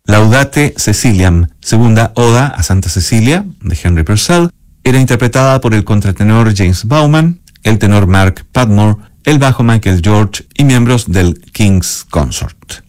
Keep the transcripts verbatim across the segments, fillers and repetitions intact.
Laudate Ceciliam, segunda oda a Santa Cecilia, de Henry Purcell, era interpretada por el contratenor James Bauman, el tenor Mark Padmore, el bajo Michael George y miembros del King's Consort.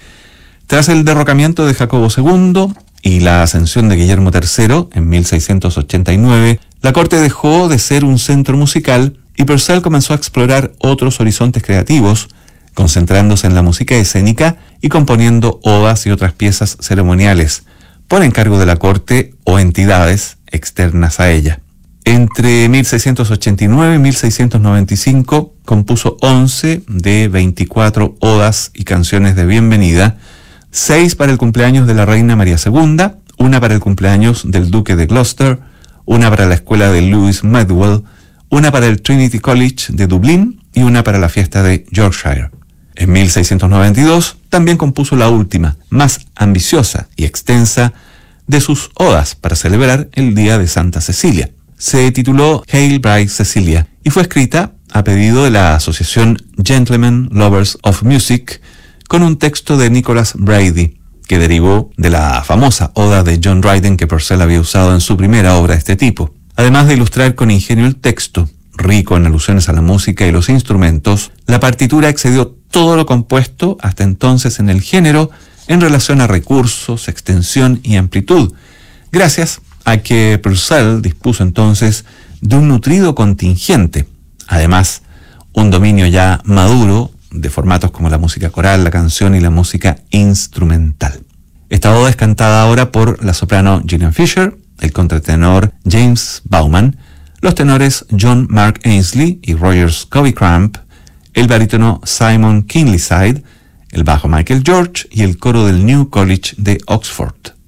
Tras el derrocamiento de Jacobo segundo y la ascensión de Guillermo tercero en mil seiscientos ochenta y nueve, la corte dejó de ser un centro musical y Purcell comenzó a explorar otros horizontes creativos, concentrándose en la música escénica y componiendo odas y otras piezas ceremoniales por encargo de la corte o entidades externas a ella. Entre mil seiscientos ochenta y nueve y mil seiscientos noventa y cinco compuso once de veinticuatro odas y canciones de bienvenida, seis para el cumpleaños de la reina María segunda, una para el cumpleaños del duque de Gloucester, una para la escuela de Lewis Medwell, una para el Trinity College de Dublín y una para la fiesta de Yorkshire. En mil seiscientos noventa y dos también compuso la última, más ambiciosa y extensa de sus odas para celebrar el Día de Santa Cecilia. Se tituló Hail Bright Cecilia y fue escrita a pedido de la asociación Gentlemen Lovers of Music con un texto de Nicholas Brady, que derivó de la famosa oda de John Dryden que Purcell había usado en su primera obra de este tipo. Además de ilustrar con ingenio el texto, rico en alusiones a la música y los instrumentos, la partitura excedió todo lo compuesto hasta entonces en el género en relación a recursos, extensión y amplitud, gracias a que Purcell dispuso entonces de un nutrido contingente, además un dominio ya maduro de formatos como la música coral, la canción y la música instrumental. Esta oda es cantada ahora por la soprano Gillian Fisher, el contratenor James Bauman, los tenores John Mark Ainsley y Roger Scobie Cramp, el barítono Simon Kinleyside, el bajo Michael George y el coro del New College de Oxford.